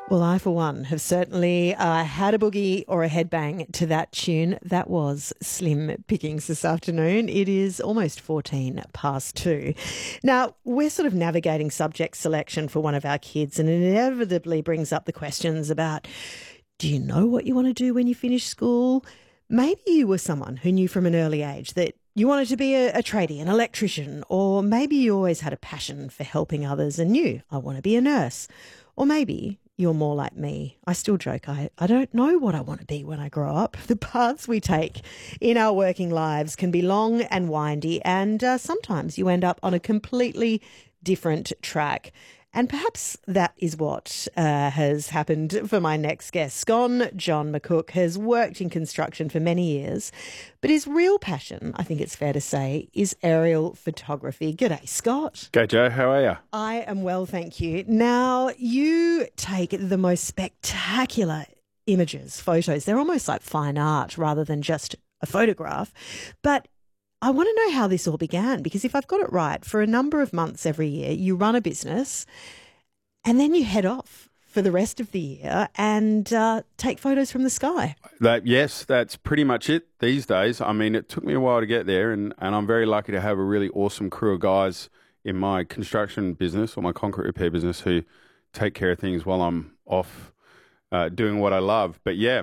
Well, I, for one, have certainly had a boogie or a headbang to that tune. That was Slim Pickings this afternoon. It is almost 14 past 2. Now, we're sort of navigating subject selection for one of our kids, and it inevitably brings up the questions about, do you know what you want to do when you finish school? Maybe you were someone who knew from an early age that you wanted to be a tradie, an electrician, or maybe you always had a passion for helping others and knew, I want to be a nurse. Or maybe you're more like me. I still joke, I don't know what I want to be when I grow up. The paths we take in our working lives can be long and windy, and sometimes you end up on a completely different track. And perhaps that is what has happened for my next guest. Scone John McCook has worked in construction for many years, but his real passion, I think it's fair to say, is aerial photography. G'day, Scott. G'day, Joe. How are you? I am well, thank you. Now, you take the most spectacular images, photos. They're almost like fine art rather than just a photograph. But I want to know how this all began, because if I've got it right, for a number of months every year, you run a business and then you head off for the rest of the year and take photos from the sky. Yes, that's pretty much it these days. I mean, it took me a while to get there, and I'm very lucky to have a really awesome crew of guys in my construction business or my concrete repair business who take care of things while I'm off doing what I love. But yeah,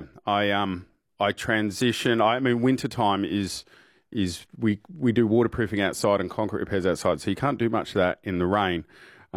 I transition. I mean, wintertime is we do waterproofing outside and concrete repairs outside, so you can't do much of that in the rain.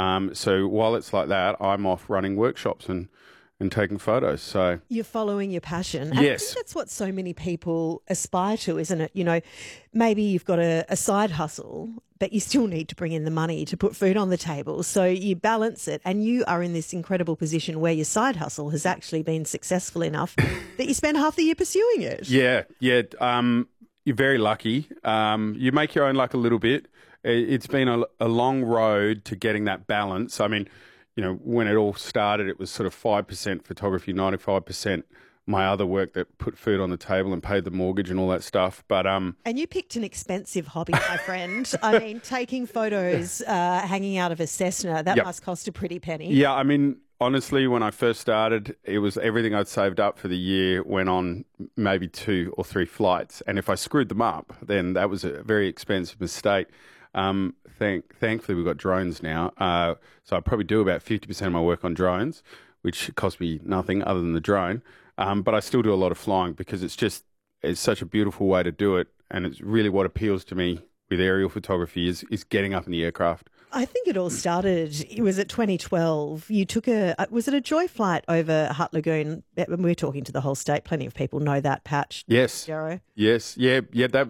So while it's like that, I'm off running workshops and taking photos. So you're following your passion. And yes. I think that's what so many people aspire to, isn't it? You know, maybe you've got a side hustle, but you still need to bring in the money to put food on the table. So you balance it, and you are in this incredible position where your side hustle has actually been successful enough that you spend half the year pursuing it. Yeah. You're very lucky. You make your own luck a little bit. It's been a long road to getting that balance. I mean, you know, when it all started, it was sort of 5% photography, 95% my other work that put food on the table and paid the mortgage and all that stuff. But and you picked an expensive hobby, my friend. I mean, taking photos, hanging out of a Cessna, that must cost a pretty penny. Yeah, I mean, honestly, when I first started, it was everything I'd saved up for the year went on maybe 2 or 3 flights. And if I screwed them up, then that was a very expensive mistake. Thankfully, we've got drones now. So I probably do about 50% of my work on drones, which cost me nothing other than the drone. But I still do a lot of flying because it's such a beautiful way to do it. And it's really what appeals to me with aerial photography is getting up in the aircraft. I think it all started, it was at 2012. You took was it a joy flight over Hutt Lagoon? We're talking to the whole state. Plenty of people know that patch. Yes. Jero. Yes. Yeah.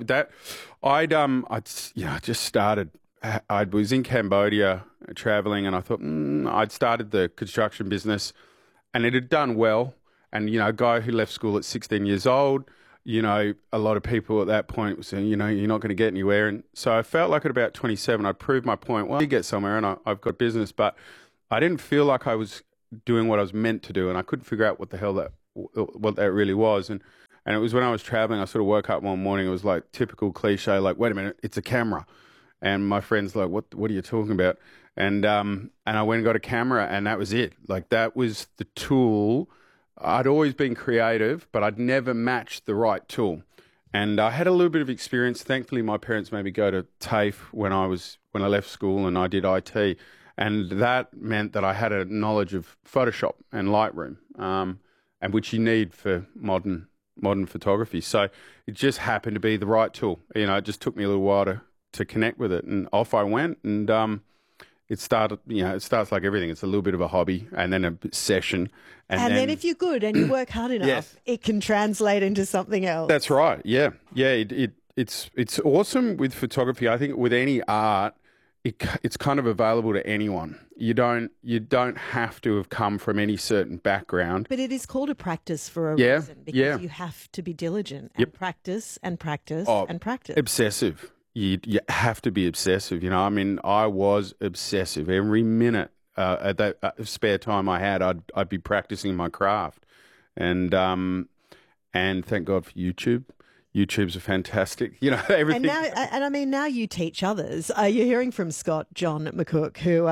I just started. I was in Cambodia traveling, and I thought I'd started the construction business, and it had done well. And, you know, a guy who left school at 16 years old, you know, a lot of people at that point were saying, you know, you're not going to get anywhere. And so I felt like at about 27, I proved my point. Well, I did get somewhere, and I've got business, but I didn't feel like I was doing what I was meant to do, and I couldn't figure out what that really was. And it was when I was traveling, I sort of woke up one morning, it was like typical cliche, like, wait a minute, it's a camera. And my friend's like, what are you talking about? And I went and got a camera, and that was it. Like, that was the tool. I'd always been creative, but I'd never matched the right tool. And I had a little bit of experience. Thankfully, my parents made me go to TAFE when I left school, and I did IT. And that meant that I had a knowledge of Photoshop and Lightroom, and which you need for modern photography. So it just happened to be the right tool. You know, it just took me a little while to connect with it, and off I went. And it started, you know, it starts like everything. It's a little bit of a hobby and then a session. And then if you're good and you work hard enough, it can translate into something else. That's right. Yeah. Yeah. It's awesome with photography. I think with any art, it's kind of available to anyone. You don't have to have come from any certain background. But it is called a practice for a reason, because you have to be diligent and practice and practice and practice. Obsessive. You have to be obsessive. You know, I mean, I was obsessive. Every minute at that spare time I had, I'd be practicing my craft. And thank God for YouTube. YouTubes are fantastic. You know, everything. And I mean, now you teach others. You're hearing from Scott John McCook, who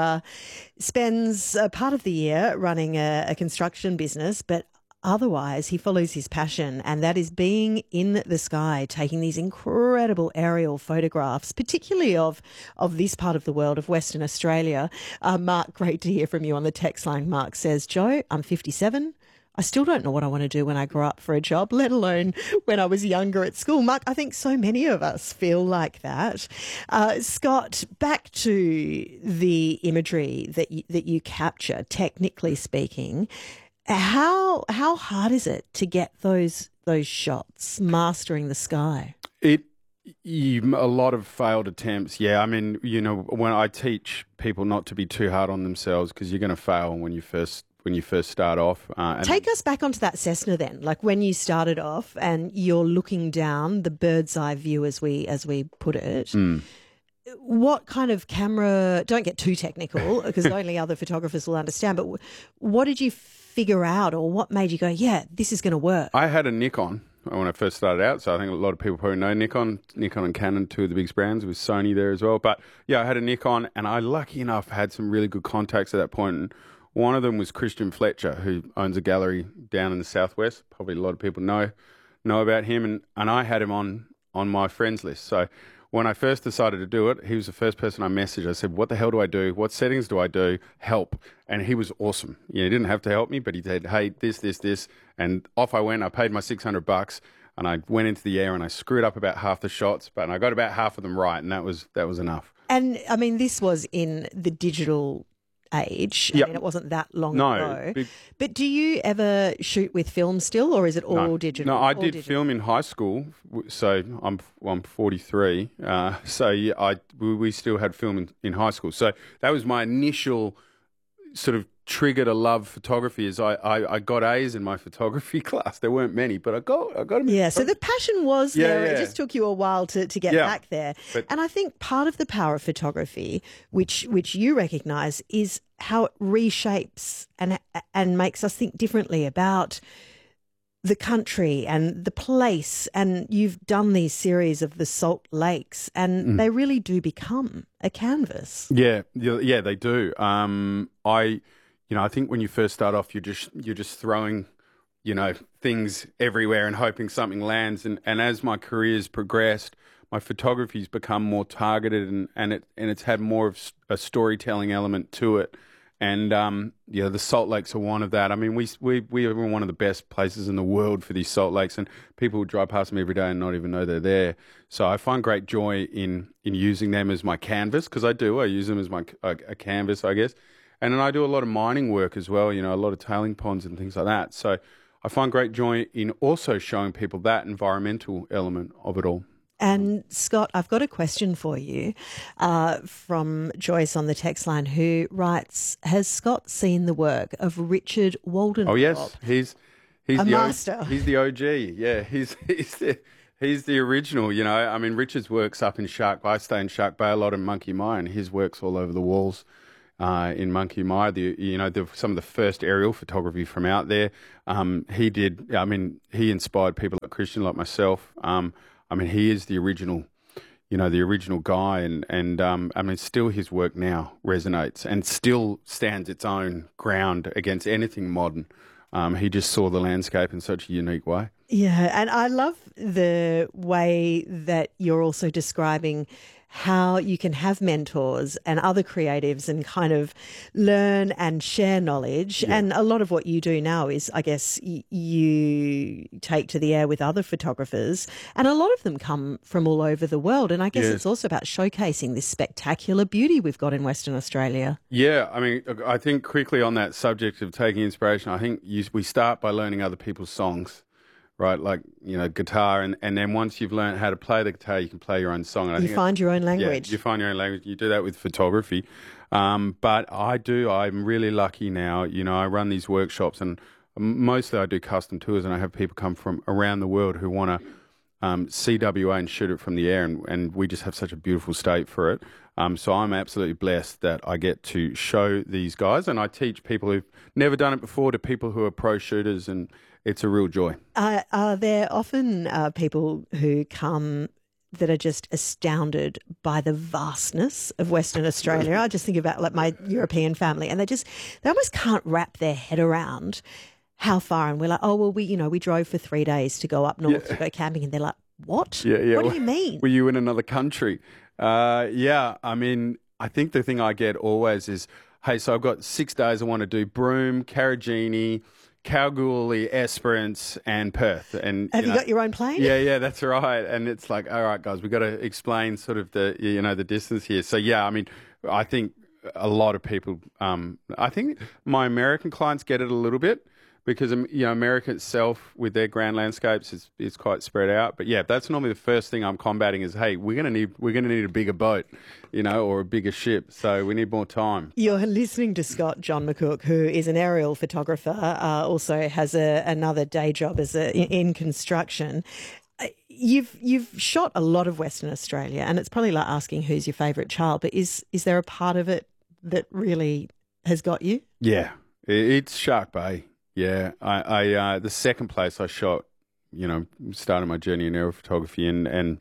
spends part of the year running a construction business, but otherwise he follows his passion, and that is being in the sky, taking these incredible aerial photographs, particularly of this part of the world, of Western Australia. Mark, great to hear from you on the text line. Mark says, Jo, I'm 57. I still don't know what I want to do when I grow up for a job, let alone when I was younger at school. Mark, I think so many of us feel like that. Scott, back to the imagery that you capture, technically speaking, how hard is it to get those shots, mastering the sky? A lot of failed attempts. Yeah, I mean, you know, when I teach people not to be too hard on themselves, because you're going to fail when you first start off. Take us back onto that Cessna then, like when you started off and you're looking down, the bird's eye view as we put it. What kind of camera, don't get too technical because only other photographers will understand, but what did you figure out, or what made you go, yeah, this is going to work? I had a Nikon when I first started out, so I think a lot of people probably know Nikon and Canon, two of the big brands, with Sony there as well. But yeah, I had a Nikon, and I, lucky enough, had some really good contacts at that point. And one of them was Christian Fletcher, who owns a gallery down in the southwest. Probably a lot of people know about him, and I had him on my friends list. So when I first decided to do it, he was the first person I messaged. I said, what the hell do I do? What settings do I do? Help. And he was awesome. You know, he didn't have to help me, but he said, hey, this. And off I went. I paid my $600 and I went into the air and I screwed up about half the shots, but I got about half of them right, and that was enough. And I mean, this was in the digital age. Yep. I mean, it wasn't that long ago. But do you ever shoot with film still, or is it all digital? No, I did film in high school. So I'm 43. So yeah, we still had film in high school. So that was my initial sort of trigger to love photography. Is I got A's in my photography class. There weren't many, but I got them. Yeah, so the passion was there. It just took you a while to get back there. And I think part of the power of photography, which you recognise, is how it reshapes and makes us think differently about the country and the place. And you've done these series of the Salt Lakes, and they really do become a canvas. Yeah, they do. I think when you first start off, you're just throwing, things everywhere and hoping something lands. And as my career's progressed, my photography's become more targeted and it's had more of a storytelling element to it. And the Salt Lakes are one of that. I mean, we are one of the best places in the world for these Salt Lakes, and people would drive past them every day and not even know they're there. So I find great joy in using them as my canvas, because I use them as a canvas, I guess. And then I do a lot of mining work as well, a lot of tailing ponds and things like that. So I find great joy in also showing people that environmental element of it all. And Scott, I've got a question for you from Joyce on the text line, who writes, has Scott seen the work of Richard Waldenborough? Oh, yes. He's a the master. He's the OG. Yeah, he's the original, I mean, Richard's work's up in Shark Bay. I stay in Shark Bay a lot in Monkey Mire, and his work's all over the walls in Monkey Mire. Some of the first aerial photography from out there. He inspired people like Christian, like myself. He is the original, the original guy, and still his work now resonates and still stands its own ground against anything modern. He just saw the landscape in such a unique way. Yeah, and I love the way that you're also describing how you can have mentors and other creatives and kind of learn and share knowledge. Yeah. And a lot of what you do now is, I guess, you take to the air with other photographers, and a lot of them come from all over the world. And I guess it's also about showcasing this spectacular beauty we've got in Western Australia. Yeah, I think quickly on that subject of taking inspiration, I think we start by learning other people's songs. Right, like, guitar, and then once you've learned how to play the guitar, you can play your own song. And you find your own language. Yeah, you find your own language. You do that with photography. But I'm really lucky now. I run these workshops, and mostly I do custom tours, and I have people come from around the world who want to CWA and shoot it from the air, and we just have such a beautiful state for it. So I'm absolutely blessed that I get to show these guys, and I teach people who've never done it before to people who are pro shooters, and it's a real joy. Are there often people who come that are just astounded by the vastness of Western Australia? I just think about like my European family, and they almost can't wrap their head around how far. And we're like, oh, well, we drove for 3 days to go up north to go camping, and they're like, what? Yeah. What do you mean? Were you in another country? Yeah. I mean, I think the thing I get always is, hey, so I've got 6 days I want to do Broome, Carragini, Kalgoorlie, Esperance, and Perth. And Have you got your own plane? Yeah, that's right. And it's like, all right, guys, we've got to explain sort of the distance here. So yeah, I mean, I think a lot of people, I think my American clients get it a little bit, because America itself with their grand landscapes is quite spread out. But yeah, that's normally the first thing I'm combating is, hey, we're gonna need a bigger boat, or a bigger ship. So we need more time. You're listening to Scott John McCook, who is an aerial photographer, also has another day job in construction. You've shot a lot of Western Australia, and it's probably like asking who's your favourite child. But is there a part of it that really has got you? Yeah, it's Shark Bay. Yeah, I the second place I shot, started my journey in aerial photography, and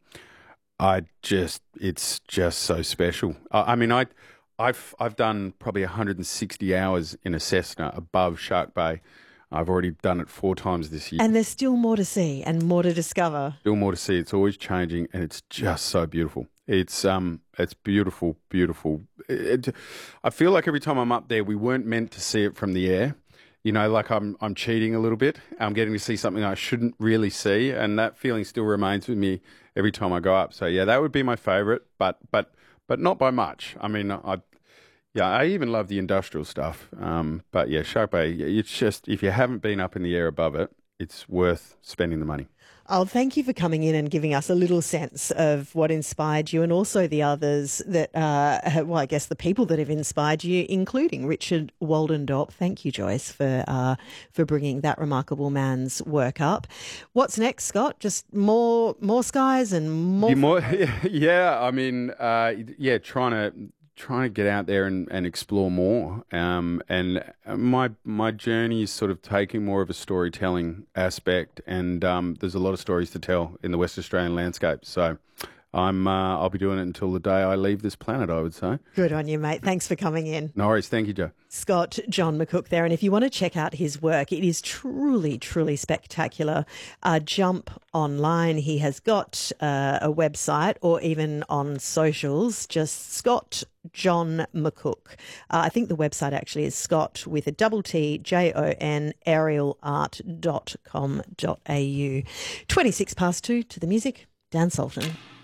it's just so special. I mean, I've done probably 160 hours in a Cessna above Shark Bay. I've already done it 4 times this year. And there's still more to see and more to discover. Still more to see. It's always changing, and it's just so beautiful. It's beautiful, beautiful. I feel like every time I'm up there, we weren't meant to see it from the air. Like I'm cheating a little bit. I'm getting to see something I shouldn't really see, and that feeling still remains with me every time I go up. So yeah, that would be my favourite, but not by much. I mean, I even love the industrial stuff. But yeah, Shark Bay. It's just, if you haven't been up in the air above it, it's worth spending the money. Oh, thank you for coming in and giving us a little sense of what inspired you, and also the others that, I guess the people that have inspired you, including Richard Waldendorp. Thank you, Joyce, for bringing that remarkable man's work up. What's next, Scott? Just more skies and more. Yeah. I mean, trying to get out there and explore more. And my journey is sort of taking more of a storytelling aspect, and there's a lot of stories to tell in the West Australian landscape. So I'll be doing it until the day I leave this planet, I would say. Good on you, mate. Thanks for coming in. No worries. Thank you, Joe. Scott John McCook there. And if you want to check out his work, it is truly, truly spectacular. Jump online. He has got a website, or even on socials, just Scott John McCook. I think the website actually is Scott with a double T, JON, aerialart.com.au. 2 to the music, Dan Sultan.